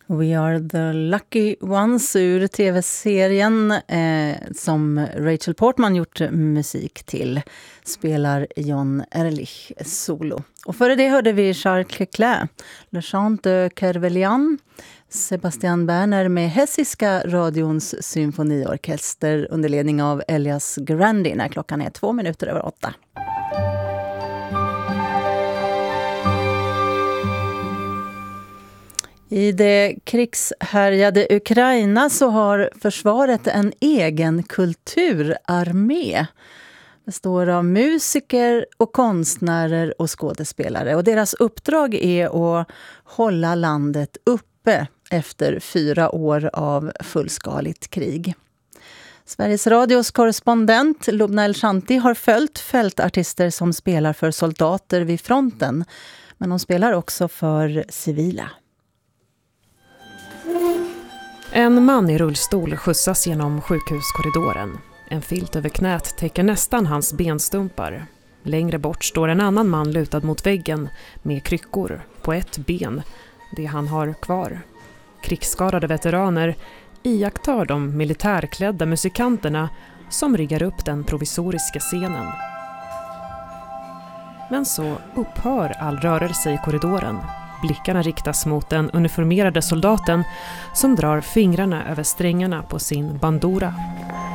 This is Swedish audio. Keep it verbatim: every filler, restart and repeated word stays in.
We are the lucky ones ur tv-serien eh, som Rachel Portman gjort musik till, spelar John Ehrlich solo. Och före det hörde vi Charles Leclerc, Le Chant de Kervelian, Sebastian Berner med Hessiska radions symfoniorkester under ledning av Elias Grandi när klockan är två minuter över åtta. I det krigshärjade Ukraina så har försvaret en egen kulturarmé. Består av musiker och konstnärer och skådespelare. Och deras uppdrag är att hålla landet uppe efter fyra år av fullskaligt krig. Sveriges Radios korrespondent Lubna El-Shanti har följt fältartister som spelar för soldater vid fronten. Men de spelar också för civila. En man i rullstol skjutsas genom sjukhuskorridoren. En filt över knät täcker nästan hans benstumpar. Längre bort står en annan man lutad mot väggen med kryckor på ett ben, det han har kvar. Krigsskadade veteraner iakttar de militärklädda musikanterna som riggar upp den provisoriska scenen. Men så upphör all rörelse i korridoren. Blickarna riktas mot den uniformerade soldaten som drar fingrarna över strängarna på sin bandura.